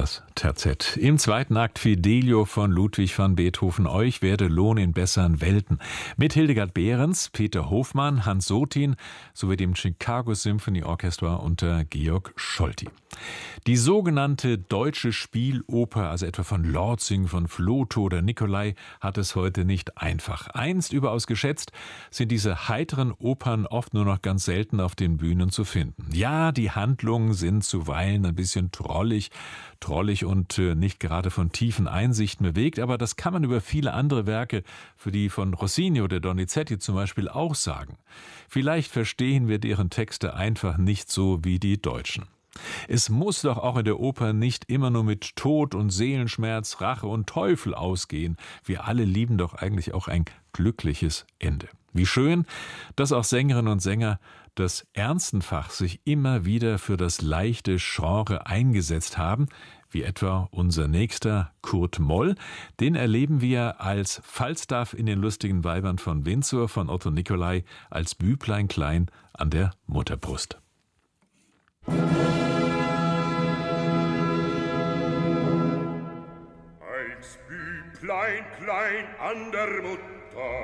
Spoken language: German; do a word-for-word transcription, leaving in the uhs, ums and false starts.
das Terzett. Im zweiten Akt Fidelio von Ludwig van Beethoven. Euch werde Lohn in besseren Welten. Mit Hildegard Behrens, Peter Hofmann, Hans Sotin sowie dem Chicago Symphony Orchestra unter Georg Scholti. Die sogenannte deutsche Spieloper, also etwa von Lortzing, von Flotow oder Nicolai, hat es heute nicht einfach. Einst überaus geschätzt sind diese heiteren Opern oft nur noch ganz selten auf den Bühnen zu finden. Ja, die Handlungen sind zuweilen ein bisschen trollig, trollig und äh, nicht gerade von tiefen Einsichten bewegt, aber das kann man über viele andere Werke, für die von Rossini oder Donizetti zum Beispiel, auch sagen. Vielleicht verstehen wir deren Texte einfach nicht so wie die Deutschen. Es muss doch auch in der Oper nicht immer nur mit Tod und Seelenschmerz, Rache und Teufel ausgehen. Wir alle lieben doch eigentlich auch ein glückliches Ende. Wie schön, dass auch Sängerinnen und Sänger des ernsten Fachs sich immer wieder für das leichte Genre eingesetzt haben, wie etwa unser nächster Kurt Moll. Den erleben wir als Falstaff in den lustigen Weibern von Windsor von Otto Nicolai, als Büblein klein an der Mutterbrust. Als Büblein klein an der Mutter